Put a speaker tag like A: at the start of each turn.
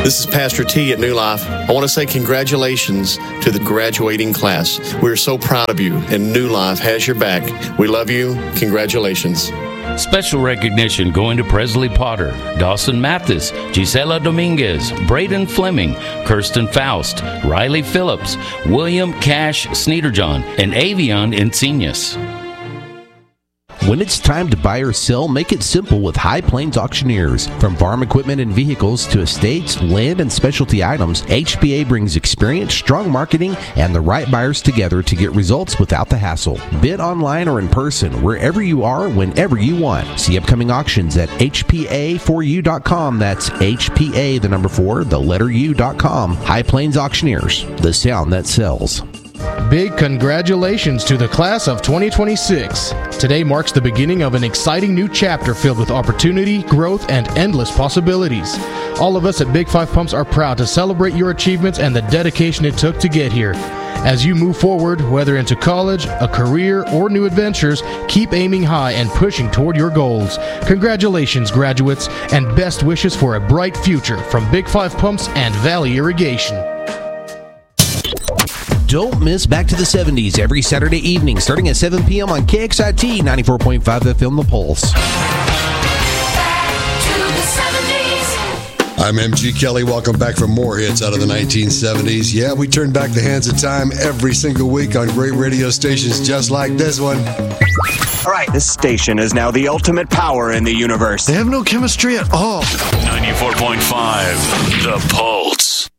A: This is Pastor T at New Life. I want to say congratulations to the graduating class. We're so proud of you, and New Life has your back. We love you. Congratulations.
B: Special recognition going to Presley Potter, Dawson Mathis, Gisela Dominguez, Braden Fleming, Kirsten Faust, Riley Phillips, William Cash Sneederjohn, and Avion Insignius.
C: When it's time to buy or sell, make it simple with High Plains Auctioneers. From farm equipment and vehicles to estates, land, and specialty items, HPA brings experience, strong marketing, and the right buyers together to get results without the hassle. Bid online or in person, wherever you are, whenever you want. See upcoming auctions at HPA4U.com. That's HPA, the number 4, the letter U.com. High Plains Auctioneers, the sound that sells.
D: Big congratulations to the class of 2026. Today marks the beginning of an exciting new chapter filled with opportunity, growth, and endless possibilities. All of us at Big 5 Pumps are proud to celebrate your achievements and the dedication it took to get here. As you move forward, whether into college, a career, or new adventures, keep aiming high and pushing toward your goals. Congratulations, graduates, and best wishes for a bright future from Big 5 Pumps and Valley Irrigation.
C: Don't miss Back to the 70s every Saturday evening starting at 7 p.m. on KXIT 94.5 FM The Pulse.
E: Back to the 70s.
F: I'm MG Kelly. Welcome back for more hits out of the 1970s. Yeah, we turn back the hands of time every single week on great radio stations just like this one.
G: All right, this station is now the ultimate power in the universe.
F: They have no chemistry at all.
H: 94.5 The Pulse.